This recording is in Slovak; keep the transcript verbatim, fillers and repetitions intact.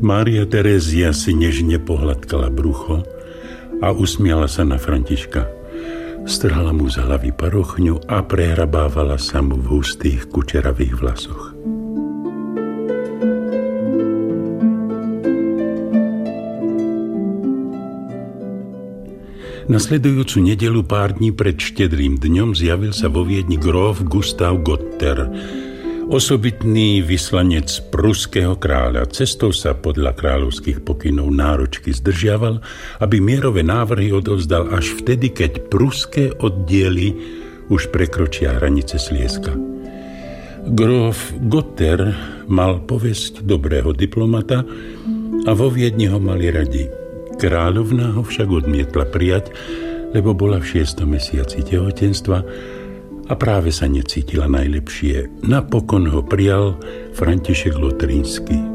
Mária Terézia si nežne pohľadkala brucho a usmiala sa na Františka. Strhala mu z hlavy parochňu a prehrabávala sa mu v hustých kučeravých vlasoch. Nasledujúcu nedeľu pár dní pred štedrým dňom zjavil sa vo Viedni gróf Gustav Gotter, osobitný vyslanec pruského kráľa. Cestou sa podľa kráľovských pokynov náročky zdržiaval, aby mierové návrhy odovzdal až vtedy, keď pruské oddiely už prekročia hranice Slieska. Gróf Gotter mal povesť dobrého diplomata a vo Viedni ho mali radi. Kráľovná ho však odmietla prijať, lebo bola v šiestom mesiaci tehotenstva a práve sa necítila najlepšie. Napokon ho prijal František Lotrínsky.